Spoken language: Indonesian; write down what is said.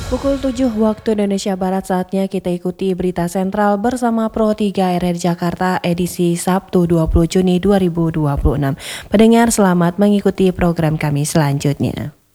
Pukul 7 waktu Indonesia Barat, saatnya kita ikuti berita sentral bersama Pro 3 RRI Jakarta edisi Sabtu 20 Juni 2026. Pendengar, selamat mengikuti program kami selanjutnya.